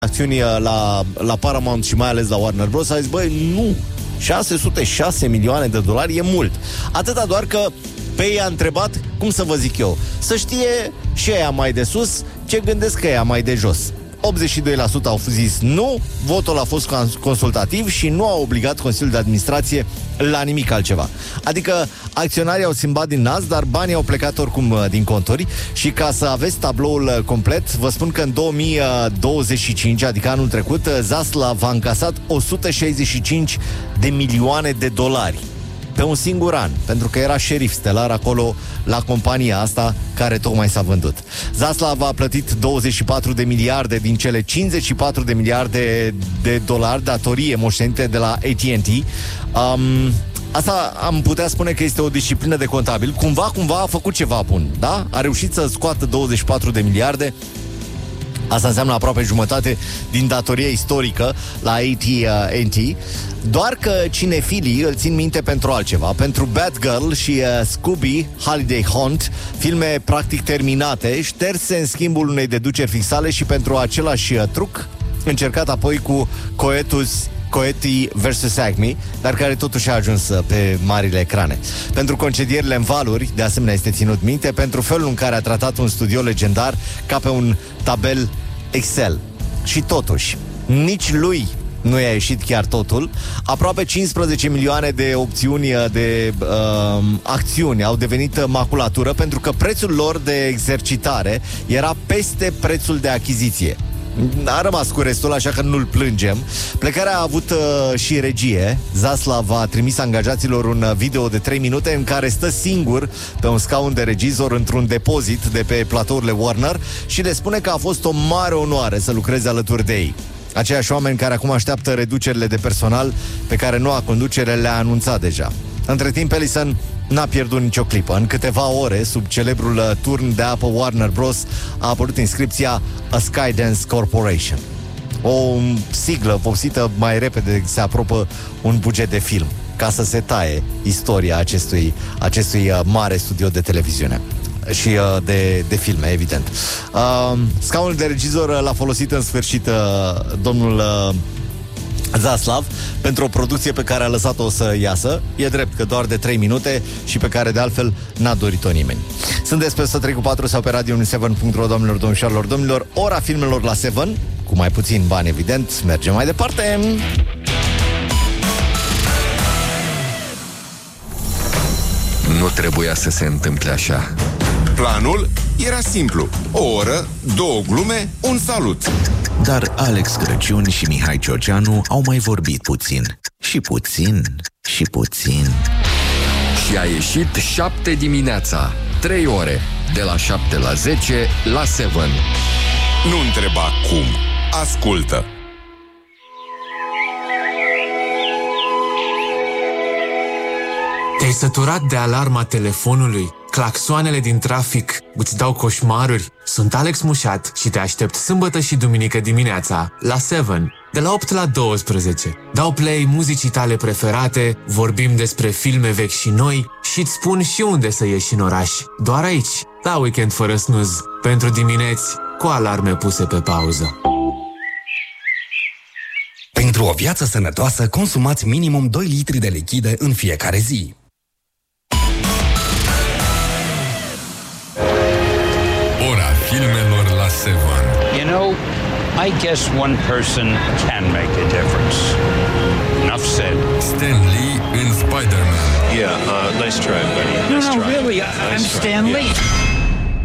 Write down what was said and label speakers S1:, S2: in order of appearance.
S1: acțiuni la Paramount și mai ales la Warner Bros. A zis, băi, nu, 606 milioane de dolari e mult. Atâta doar că pe ei a întrebat, cum să vă zic eu, să știe și ea mai de sus ce gândesc că ea mai de jos. 82% au zis nu, votul a fost consultativ și nu a obligat Consiliul de Administrație la nimic altceva. Adică acționarii au simbat din nas, dar banii au plecat oricum din conturi. Și ca să aveți tabloul complet, vă spun că în 2025, adică anul trecut, Zaslav a încasat 165 de milioane de dolari pe un singur an, pentru că era șerif stelar acolo la compania asta care tocmai s-a vândut. Zaslav a plătit 24 de miliarde din cele 54 de miliarde de dolari datorie moștenite de la AT&T. Asta am putea spune că este o disciplină de contabil. Cumva a făcut ceva bun, da? A reușit să scoată 24 de miliarde. Asta înseamnă aproape jumătate din datoria istorică la AT&T. Doar că cinefilii îl țin minte pentru altceva. Pentru Batgirl și Scooby Holiday Hunt, filme practic terminate, șterse în schimbul unei deduceri fiscale, și pentru același truc încercat apoi cu Coyote vs. Acme, dar care totuși a ajuns pe marile ecrane. Pentru concedierile în valuri, de asemenea, este ținut minte, pentru felul în care a tratat un studio legendar ca pe un tabel Excel. Și totuși, nici lui nu i-a ieșit chiar totul. Aproape 15 milioane de opțiuni de acțiuni au devenit maculatură, pentru că prețul lor de exercitare era peste prețul de achiziție. A rămas cu restul, așa că nu-l plângem. Plecarea a avut și regie. Zaslav a trimis angajaților un video de 3 minute în care stă singur pe un scaun de regizor într-un depozit de pe platourile Warner și le spune că a fost o mare onoare să lucreze alături de ei. Aceiași oameni care acum așteaptă reducerile de personal pe care noua conducere le-a anunțat deja. Între timp, Ellison n-a pierdut nicio clipă. În câteva ore, sub celebrul turn de apă Warner Bros. A apărut inscripția A Skydance Corporation. O siglă vopsită mai repede se apropă un buget de film, ca să se taie istoria acestui mare studio de televiziune și de filme, evident. Scaunul de regizor l-a folosit în sfârșit domnul Zaslav pentru o producție pe care a lăsat-o să iasă. E drept că doar de 3 minute și pe care de altfel n-a dorit-o nimeni. Sunteți pe 103.4 sau pe radio7.ro, doamnelor, domnișoarelor, domnilor. Ora filmelor la 7, cu mai puțin bani, evident. Mergem mai departe.
S2: Nu trebuia să se întâmple așa.
S3: Planul era simplu. O oră, 2 glume, un salut.
S4: Dar Alex Crăciun și Mihai Ciorceanu au mai vorbit puțin. Și puțin, și puțin.
S2: Și a ieșit 7 dimineața, 3 ore, de la 7 la 10 la 7.
S3: Nu întreba cum. Ascultă.
S5: Te-ai săturat de alarma telefonului? Claxoanele din trafic îți dau coșmaruri? Sunt Alex Mușat și te aștept sâmbătă și duminică dimineața la 7, de la 8 la 12. Dau play muzicii tale preferate, vorbim despre filme vechi și noi și îți spun și unde să ieși în oraș. Doar aici, la Weekend fără snuz, pentru dimineți cu alarme puse pe pauză.
S6: Pentru o viață sănătoasă, consumați minimum 2 litri de lichide în fiecare zi.
S7: Ora filmelor la 7.
S8: You know, I guess one person can make a difference. Enough said.
S7: Stan Lee în Spider-Man.
S9: Yeah, nice try, buddy.
S8: No, really, I'm Stan Lee.